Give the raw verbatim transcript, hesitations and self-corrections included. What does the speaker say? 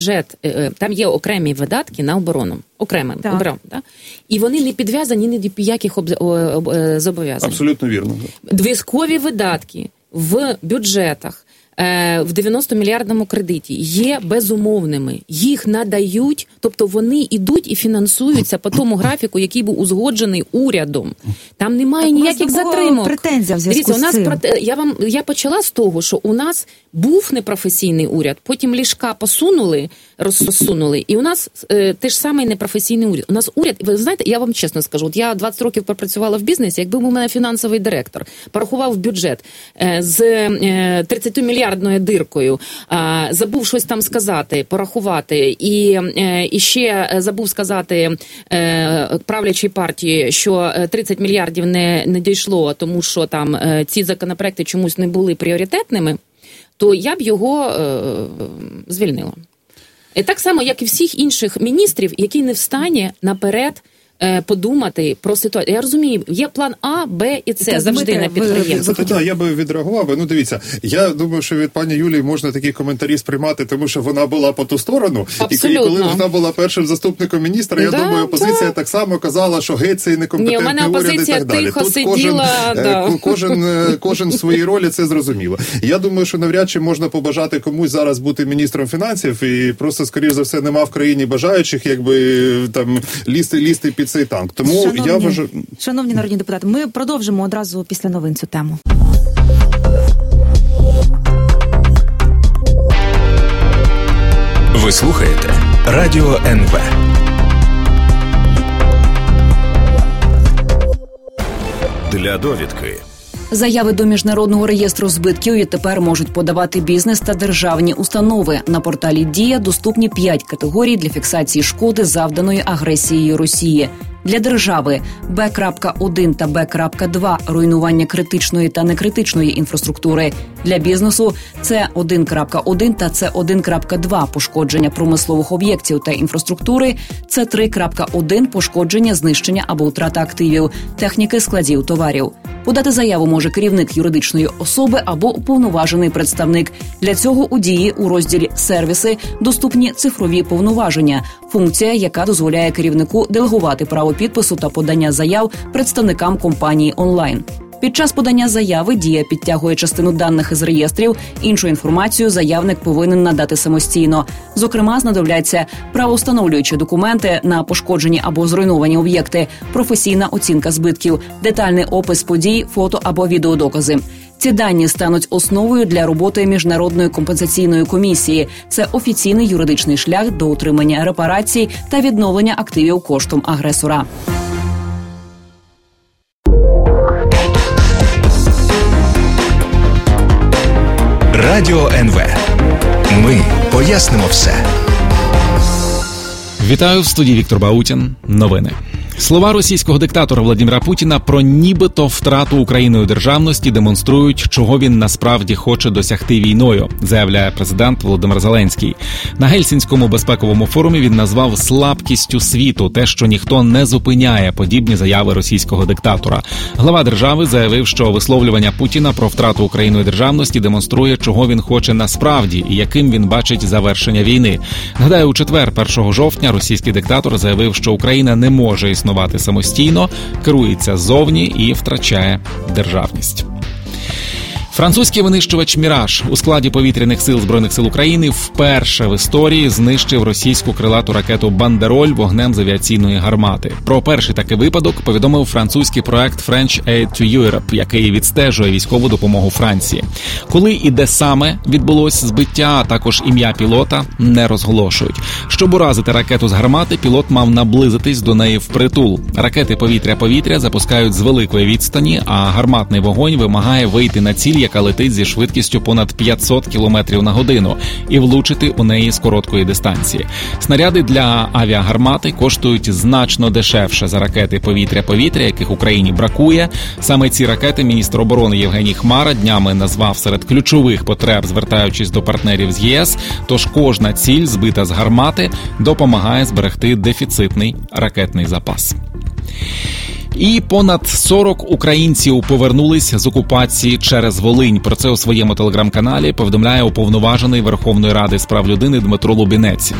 бюджет, там є окремі видатки на оборону. Окремим оборону. Да? І вони не підв'язані ні до яких зобов'язань. Абсолютно вірно. Військові видатки в бюджетах в дев'яносто-мільярдному кредиті є безумовними. Їх надають, тобто вони йдуть і фінансуються по тому графіку, який був узгоджений урядом. Там немає так, ніяких затримок. Претензія в зв'язку Дивіться, з цим. У нас я вам я почала з того, що у нас був непрофесійний уряд, потім Ляшка посунули, розсунули, і у нас е, теж самий непрофесійний уряд. У нас уряд, ви знаєте, я вам чесно скажу, от я двадцять років пропрацювала в бізнесі, якби у мене фінансовий директор порахував бюджет е, з е, тридцятимільярдною мільярдною диркою, е, забув щось там сказати, порахувати, і, е, і ще забув сказати е, правлячій партії, що тридцять мільярдів не, не дійшло, тому що там е, ці законопроекти чомусь не були пріоритетними, то я б його е, звільнила. І так само, як і всіх інших міністрів, які не в стані наперед е, подумати про ситуацію. Я розумію, є план А, Б і С завжди на підприємстві. Так, я би відреагував. Ну, дивіться, я думаю, що від пані Юлії можна такі коментарі сприймати, тому що вона була по ту сторону. Абсолютно. І коли вона була першим заступником міністра, я да, думаю, опозиція да. так само казала, що геть цей некомпетентний уряд і так далі. Тут сиділа, кожен, да. кожен, кожен в своїй ролі, це зрозуміло. Я думаю, що навряд чи можна побажати комусь зараз бути міністром фінансів, і просто, скоріш за все, нема в країні бажаючих, якби там лізти, лізти під цей танк. Тому Шановні, я вважаю... шановні народні депутати, ми продовжимо одразу після новин цю тему. Ви слухаєте Радіо ен ве. Для довідки. Заяви до Міжнародного реєстру збитків відтепер можуть подавати бізнес та державні установи. На порталі «Дія» доступні п'ять категорій для фіксації шкоди, завданої агресією Росії. Для держави Б один та Б два – руйнування критичної та некритичної інфраструктури. Для бізнесу С один один та С один два – пошкодження промислових об'єктів та інфраструктури, С три один – пошкодження, знищення або втрата активів, техніки, складів, товарів. Подати заяву може керівник юридичної особи або уповноважений представник. Для цього у «Дії» у розділі «Сервіси» доступні цифрові повноваження – функція, яка дозволяє керівнику делегувати право підпису та подання заяв представникам компанії онлайн. Під час подання заяви «Дія» підтягує частину даних із реєстрів, іншу інформацію заявник повинен надати самостійно. Зокрема, знадобляться правовстановлюючі документи на пошкоджені або зруйновані об'єкти, професійна оцінка збитків, детальний опис подій, фото або відеодокази. Ці дані стануть основою для роботи Міжнародної компенсаційної комісії. Це офіційний юридичний шлях до отримання репарацій та відновлення активів коштом агресора. Радіо ен ве. Ми пояснимо все. Вітаю, в студії Віктор Баутін. Новини. Слова російського диктатора Владимира Путіна про нібито втрату Україною державності демонструють, чого він насправді хоче досягти війною, заявляє президент Володимир Зеленський. На Гельсінському безпековому форумі він назвав слабкістю світу те, що ніхто не зупиняє подібні заяви російського диктатора. Глава держави заявив, що висловлювання Путіна про втрату Україною державності демонструє, чого він хоче насправді і яким він бачить завершення війни. Нагадаю, у четвер, першого жовтня, російський диктатор заявив, що Україна не може існувати самостійно, керується ззовні і втрачає державність. Французький винищувач «Міраж» у складі повітряних сил Збройних сил України вперше в історії знищив російську крилату ракету «Бандероль» вогнем з авіаційної гармати. Про перший такий випадок повідомив французький проект French Aid to Europe, який відстежує військову допомогу Франції. Коли і де саме відбулось збиття, а також ім'я пілота, не розголошують. Щоб уразити ракету з гармати, пілот мав наблизитись до неї впритул. Ракети повітря-повітря запускають з великої відстані, а гарматний вогонь вимагає вийти на ціль, яка летить зі швидкістю понад п'ятсот кілометрів на годину, і влучити у неї з короткої дистанції. Снаряди для авіагармати коштують значно дешевше за ракети повітря-повітря, яких Україні бракує. Саме ці ракети міністр оборони Євгеній Хмара днями назвав серед ключових потреб, звертаючись до партнерів з ЄС, тож кожна ціль, збита з гармати, допомагає зберегти дефіцитний ракетний запас. І понад сорок українців повернулись з окупації через Волинь. Про це у своєму телеграм-каналі повідомляє уповноважений Верховної Ради з прав людини Дмитро Лубінець.